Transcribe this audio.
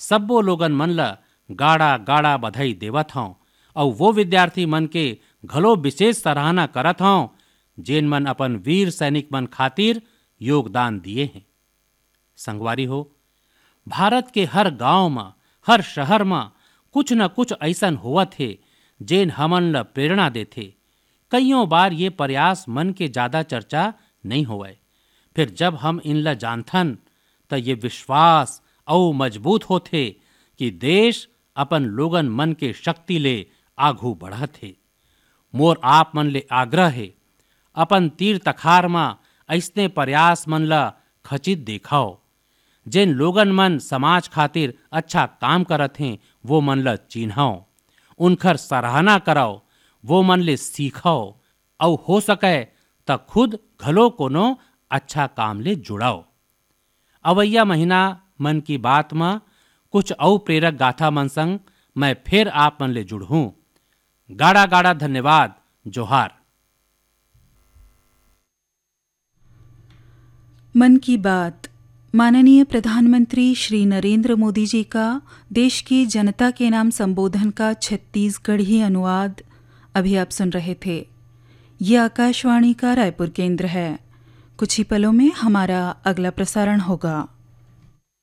सब्बो लोगन मन ल गाड़ा गाड़ा बधाई देवत हूँ और वो विद्यार्थी मन के घलो विशेष सराहना करत हूँ जेन मन अपन वीर सैनिक मन खातिर योगदान दिए हैं। संगवारी हो, भारत के हर गांव में, हर शहर में कुछ न कुछ ऐसन होवत है जेन हमन ल प्रेरणा देथे। कईयों बार ये प्रयास मन के ज्यादा चर्चा नहीं होवे, फिर जब हम इन ल जानथन तो ये विश्वास और मजबूत होथे कि देश अपन लोगन मन के शक्ति ले आघू बढ़त है। मोर आप मन ले आग्रह है, अपन तीर तखार में ऐसने प्रयास मन ला खचित देखाओ। जिन लोगन मन समाज खातिर अच्छा काम करत हैं वो मन ला चिन्हाओ, उनकर सराहना कराओ, वो मन ले सीखाओ और हो सके तो खुद घलो कोनो अच्छा काम ले जुड़ाओ। अवैया महीना मन की बात में कुछ और प्रेरक गाथा मन संग मैं फिर आप मन ले जुड़ूं। गाड़ा गाड़ा धन्यवाद। जोहार। मन की बात माननीय प्रधानमंत्री श्री नरेंद्र मोदी जी का देश की जनता के नाम संबोधन का छत्तीसगढ़ी अनुवाद अभी आप सुन रहे थे। ये आकाशवाणी का रायपुर केंद्र है। कुछ ही पलों में हमारा अगला प्रसारण होगा।